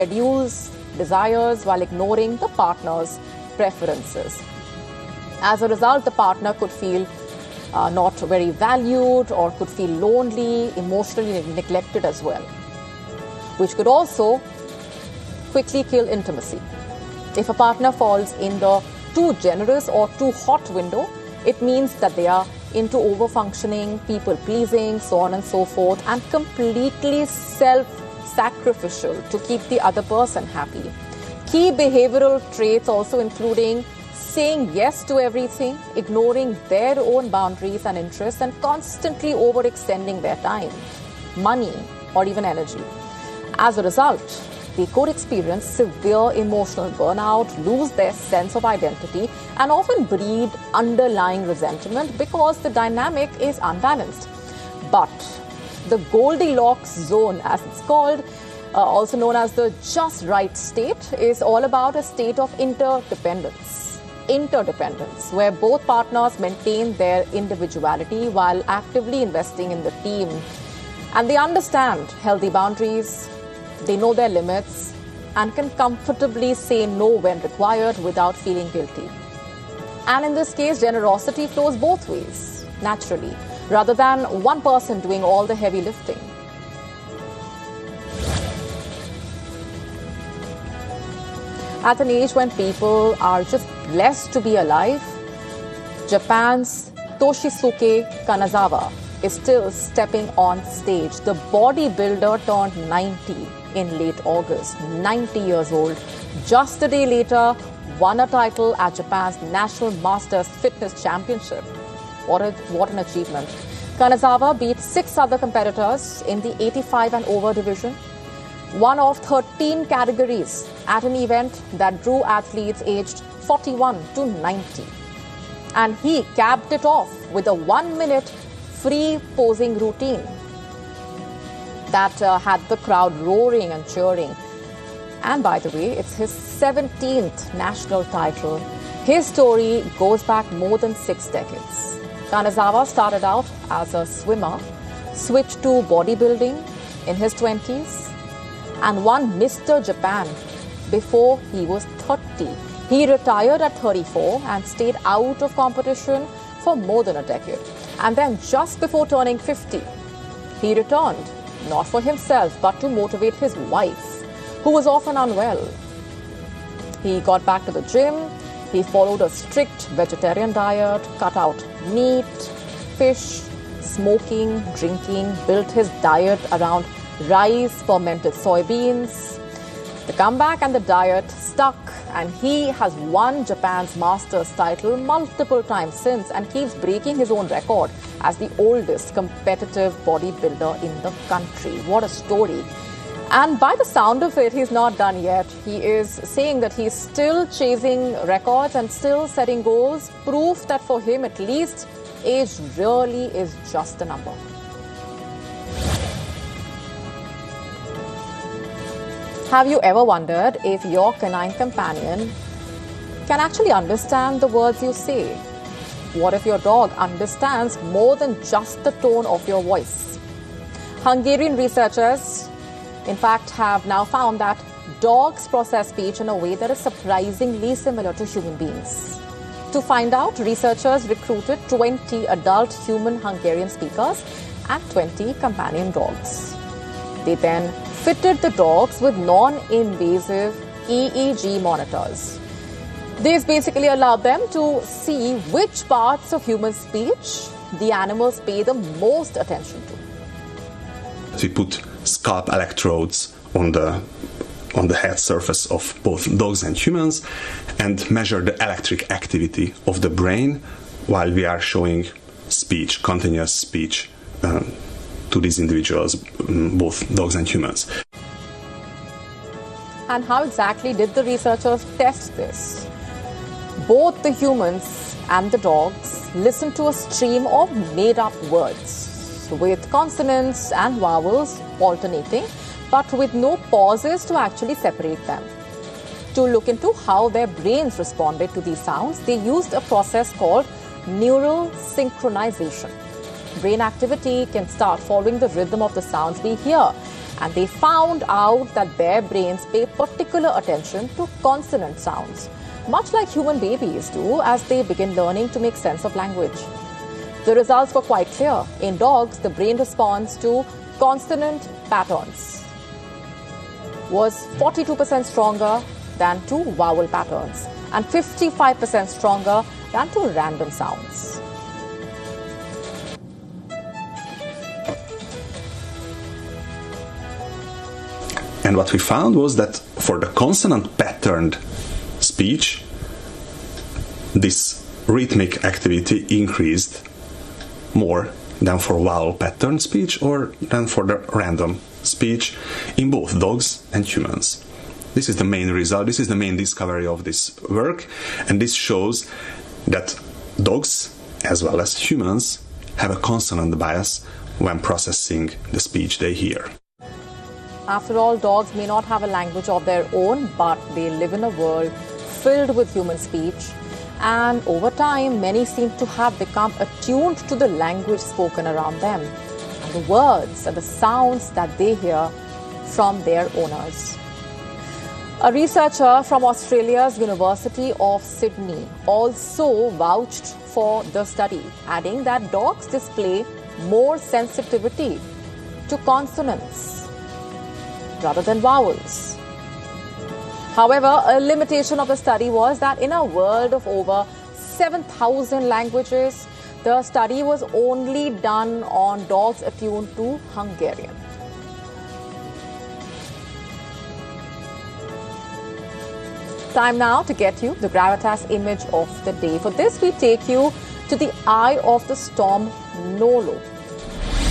schedules, desires while ignoring the partner's preferences. As a result, the partner could feel not very valued or could feel lonely, emotionally neglected as well, which could also quickly kill intimacy. If a partner falls in the too generous or too hot window, it means that they are into over-functioning, people-pleasing, so on and so forth, and completely self-sacrificial to keep the other person happy. Key behavioral traits also including saying yes to everything, ignoring their own boundaries and interests, and constantly overextending their time, money, or even energy. As a result, they could experience severe emotional burnout, lose their sense of identity, and often breed underlying resentment because the dynamic is unbalanced. But the Goldilocks zone, as it's called, also known as the just right state, is all about a state of interdependence, where both partners maintain their individuality while actively investing in the team. And they understand healthy boundaries, they know their limits, and can comfortably say no when required without feeling guilty. And in this case, generosity flows both ways, naturally, rather than one person doing all the heavy lifting. At an age when people are just blessed to be alive, Japan's Toshisuke Kanazawa is still stepping on stage. The bodybuilder turned 90 in late August, 90 years old. Just a day later, won a title at Japan's National Masters Fitness Championship. What an achievement. Kanazawa beat 6 other competitors in the 85 and over division, one of 13 categories at an event that drew athletes aged 41 to 90. And he capped it off with a 1-minute free posing routine that had the crowd roaring and cheering. And by the way, it's his 17th national title. His story goes back more than 6 decades. Kanazawa started out as a swimmer, switched to bodybuilding in his 20s, and won Mr. Japan before he was 30. He retired at 34 and stayed out of competition for more than a decade. And then just before turning 50, he returned, not for himself, but to motivate his wife, who was often unwell. He got back to the gym. He followed a strict vegetarian diet, cut out meat, fish, smoking, drinking, built his diet around rice, fermented soybeans. The comeback and the diet stuck, and he has won Japan's Masters title multiple times since and keeps breaking his own record as the oldest competitive bodybuilder in the country. What a story. And by the sound of it, he's not done yet. He is saying that he's still chasing records and still setting goals, proof that for him at least, age really is just a number. Have you ever wondered if your canine companion can actually understand the words you say? What if your dog understands more than just the tone of your voice? Hungarian researchers, in fact, have now found that dogs process speech in a way that is surprisingly similar to human beings. To find out, researchers recruited 20 adult human Hungarian speakers and 20 companion dogs. They then fitted the dogs with non-invasive EEG monitors. This basically allowed them to see which parts of human speech the animals pay the most attention to. We put scalp electrodes on the head surface of both dogs and humans and measure the electric activity of the brain while we are showing speech, continuous speech, to these individuals, both dogs and humans. And how exactly did the researchers test this? Both the humans and the dogs listened to a stream of made-up words with consonants and vowels alternating, but with no pauses to actually separate them. To look into how their brains responded to these sounds, they used a process called neural synchronization. Brain activity can start following the rhythm of the sounds we hear. And they found out that their brains pay particular attention to consonant sounds, much like human babies do as they begin learning to make sense of language. The results were quite clear. In dogs, the brain response to consonant patterns was 42% stronger than to vowel patterns and 55% stronger than to random sounds. And what we found was that for the consonant patterned speech, this rhythmic activity increased more than for vowel pattern speech or than for the random speech in both dogs and humans. This is the main result, this is the main discovery of this work, and this shows that dogs as well as humans have a consonant bias when processing the speech they hear. After all, dogs may not have a language of their own, but they live in a world filled with human speech. And over time, many seem to have become attuned to the language spoken around them, and the words and the sounds that they hear from their owners. A researcher from Australia's University of Sydney also vouched for the study, adding that dogs display more sensitivity to consonants rather than vowels. However, a limitation of the study was that in a world of over 7,000 languages, the study was only done on dogs attuned to Hungarian. Time now to get you the gravitas image of the day. For this, we take you to the eye of the storm Nolo.